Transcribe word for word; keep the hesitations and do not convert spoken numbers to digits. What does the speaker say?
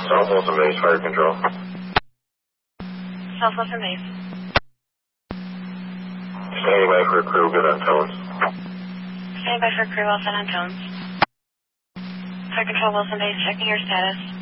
South Wilson Base, fire control. South Wilson Base. Standing by for a crew, good on tones. Standing by for a crew, all set on tones. Fire control Wilson Base, checking your status.